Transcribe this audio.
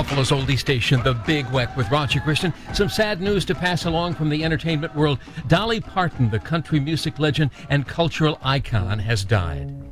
Buffalo's oldie station, The Big Weck, with Roger Christian. Some sad news to pass along from the entertainment world. Dolly Parton, the country music legend and cultural icon, has died.